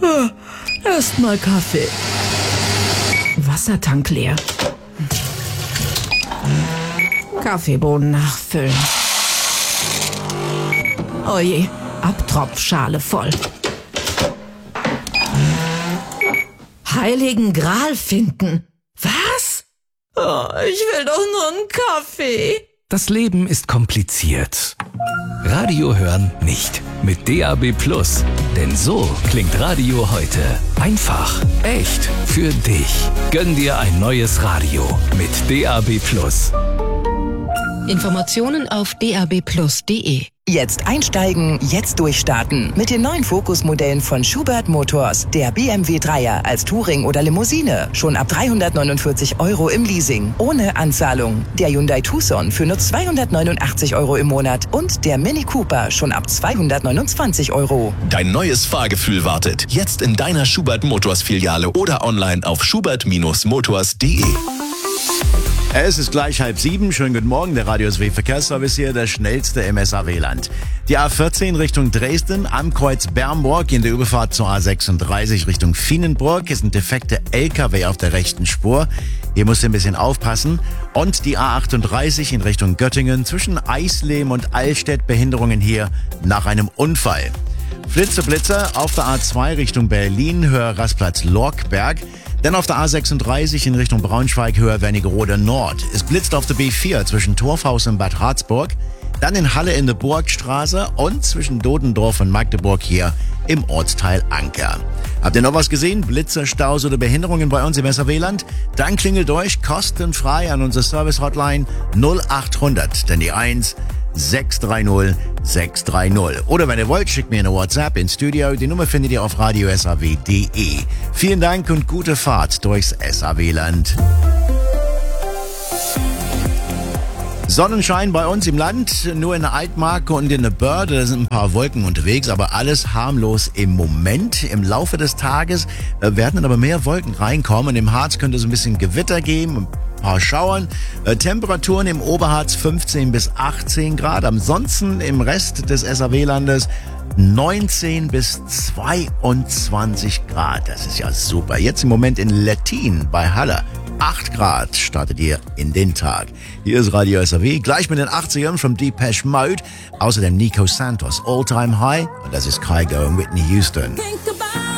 Erstmal Kaffee. Wassertank leer. Kaffeebohnen nachfüllen. Oje, Abtropfschale voll. Heiligen Gral finden. Was? Oh, ich will doch nur einen Kaffee. Das Leben ist kompliziert. Radio hören nicht. Mit DAB+. Denn so klingt Radio heute. Einfach, echt, für dich. Gönn dir ein neues Radio mit DAB+. Informationen auf dabplus.de. Jetzt einsteigen, jetzt durchstarten. Mit den neuen Focus-Modellen von Schubert Motors. Der BMW 3er als Touring oder Limousine. Schon ab 349 € im Leasing. Ohne Anzahlung. Der Hyundai Tucson für nur 289 € im Monat. Und der Mini Cooper schon ab 229 €. Dein neues Fahrgefühl wartet. Jetzt in deiner Schubert Motors Filiale oder online auf schubert-motors.de. Es ist gleich 6:30. Schönen guten Morgen, der Radio SW Verkehrsservice hier, der schnellste im SAW-Land. Die A14 Richtung Dresden am Kreuz Bernburg in der Überfahrt zur A36 Richtung Fienenburg ist ein defekter LKW auf der rechten Spur. Hier musst du ein bisschen aufpassen. Und die A38 in Richtung Göttingen zwischen Eisleben und Allstedt, Behinderungen hier nach einem Unfall. Blitzer auf der A2 Richtung Berlin, Höhe Rastplatz Lorkberg. Dann auf der A36 in Richtung Braunschweig, Höhe Wernigerode Nord. Es blitzt auf der B4 zwischen Torfhaus und Bad Harzburg. Dann in Halle in der Burgstraße und zwischen Dodendorf und Magdeburg hier im Ortsteil Anker. Habt ihr noch was gesehen? Blitzer, Staus oder Behinderungen bei uns im SAW-Land? Dann klingelt euch kostenfrei an unsere Service-Hotline 0800, denn die 1 630 630. Oder wenn ihr wollt, schickt mir eine WhatsApp ins Studio. Die Nummer findet ihr auf radiosaw.de. Vielen Dank und gute Fahrt durchs SAW-Land. Sonnenschein bei uns im Land, nur in der Altmarke und in der Börde, da sind ein paar Wolken unterwegs, aber alles harmlos im Moment. Im Laufe des Tages werden dann aber mehr Wolken reinkommen. Im Harz könnte es ein bisschen Gewitter geben, ein paar Schauern. Temperaturen im Oberharz 15 bis 18 Grad. Ansonsten im Rest des SAW-Landes 19 bis 22 Grad. Das ist ja super. Jetzt im Moment in Lettin bei Halle. 8 Grad startet ihr in den Tag. Hier ist Radio SAW, gleich mit den 80ern von Depeche Mode. Außerdem Nico Santos, All Time High. Und das ist Kygo und Whitney Houston.